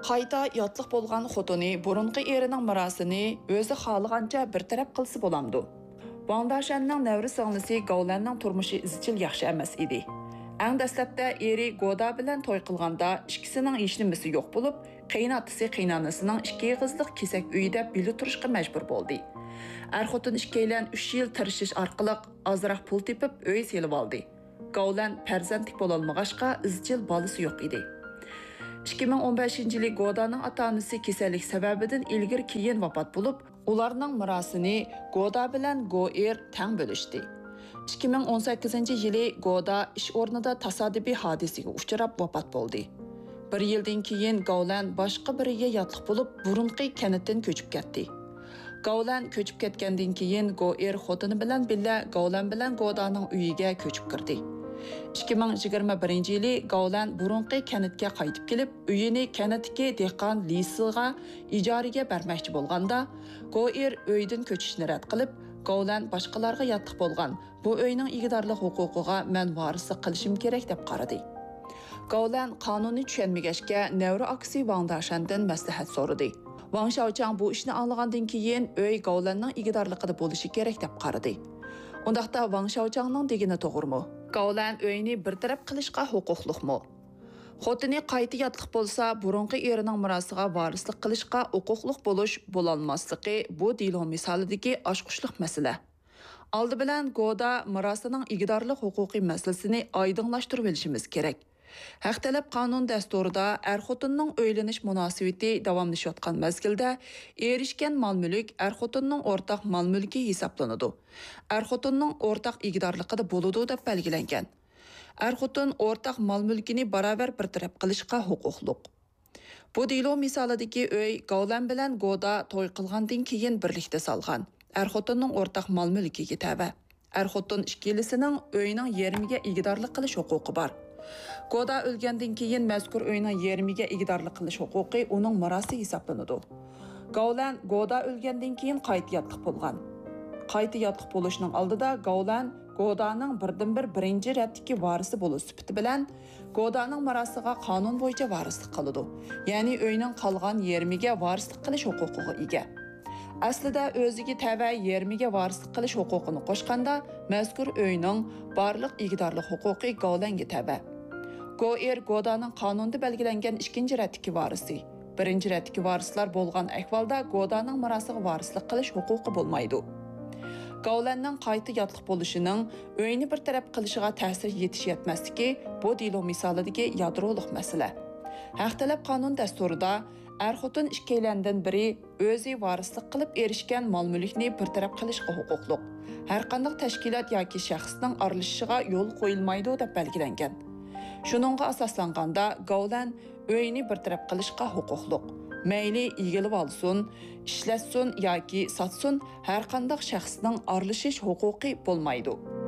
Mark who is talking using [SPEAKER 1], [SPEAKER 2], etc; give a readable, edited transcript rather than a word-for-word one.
[SPEAKER 1] Qayta yotlıq bolğan xotuni burunqi erining mirasini o'zi xohlagancha bir taraf qilsa bo'lamdi. Wang Dashanning nevri singlisi Gaulanning turmushi izchil yaxshi emas edi. Eng dastlabda eri Goda bilan to'y qilganda ikkisining hech nimasi yo'q bo'lib, qaynotasi qaynonasining ikki qizliq kesak uyida bili turishga majbur bo'ldi. Er-xotin ikkilan 3 yil tirishish orqali ozroq pul tepib uy selib oldi. Gaulan farzandlik bo'lolmag'achqa izchil bolasi yo'q edi. 2015-yili Godaning ota-onasi kasallik sababidan ilgir keyin vafot bo'lib, ularning mirosini Goda bilan Goer teng bo'lishdi. 2018-yili Goda ish o'rnida tasodifiy hodisaga uchrab vafot bo'ldi. Bir yildan keyin Gaulan boshqa biriga yotliq bo'lib, burunqi kanitdan ko'chib ketdi. Gaulan ko'chib ketgandan keyin Goer xotini bilan billa Gaulan bilan Godaning uyiga ko'chib kirdi. 2021-yili Gaulan burunqi kanitga qaytib kelib, uyini kanitdagi dehqon Lisilga ijaraga bermoqchi bo'lganda, Goer uydan ko'chishni rad qilib, Gaulan boshqalarga yotliq bo'lgan bu uyning igidorlik huquqiga men varislik qilishim kerak deb qaradi. Gaulan qonunni tushunmagachga nevri aksi Wang Dashandan maslahat so'radi. Wang Shaochang bu ishni anglagandan keyin uy Gaulanning igidorligida bo'lishi kerak deb qaradi. Undaqda Wang Shaochangning degani to'g'rimi? Gaulan uyini bir taraf qilishga huquqliqmi? Xotini qayta yotliq bo'lsa, burunqi erining mirosiga varislik qilishga huquqliq bo'lish bo'lolmasligi bu dilo misolidagi oshqushliq masala. Oldi bilan Goda mirosining igidorlik huquqiy masalasini oydinlashtirib olishimiz kerak. Haq talab qonun dasturida er-xotinning uylanish munosabati davomlashayotgan mezgilda erishgan mol-mulk er-xotinning o'rtaq mol-mulki hisoblanadi. Er-xotinning o'rtaq igidorligida bo'ladi deb belgilangan. Er-xotin o'rtaq mol-mulkini barobar bir taraf qilishga huquqliq. Bu dilo misolidagi uy Gaulan bilan Goda to'y qilgandan keyin birlikda solgan. Er-xotinning o'rtaq mol-mulkiga tava. Er-xotin ikkilisining uyning yarmiga igidorlik qilish huquqi bor. Goda o'lgandan keyin mazkur uyning yarmiga igidorlik qilish huquqi uning mirosi hisoblanadi. Gaulan Goda o'lgandan keyin qayta yotliq bo'lgan. Qayta yotliq bo'lishning oldida Gaulan Godaning birdan-bir birinchi ratdagi varisi bo'lish sifati bilan Godaning mirosiga qonun bo'yicha varislik qiladi. Ya'ni uyning qolgan yarmiga varislik qilish huquqiga ega. Aslida o'ziga tava yarmiga varislik qilish huquqini qo'shganda, mazkur uyning barliq igidorlik huquqi Gaulanga tava. Goer Godaning qonunda belgilangan ikkinchi ratdagi varisi. Birinchi ratdagi varislar bo'lgan ahvolda Godaning mirosiga varislik qilish huquqi bo'lmaydi. Gaulanning qayta yotliq bo'lishining uyni bir taraf qilishiga ta'sir yetishmayotmasligi bu dilo misolidagi yadroliq masala. Haq talab qonun dasturida er-xotin ikkilandan biri o'zi varislik qilib erishgan mol-mulkni bir taraf qilishga huquqliq. Har qanday tashkilot yoki shaxsning aralashishiga yo'l qo'yilmaydi deb belgilangan. Shuningga asoslanganda Gaulan uyni bir taraf qilishga huquqliq. Mayli egilib olsin, ishlatsin yoki sotsin, har qanday shaxsning aralashish huquqi bo'lmaydi.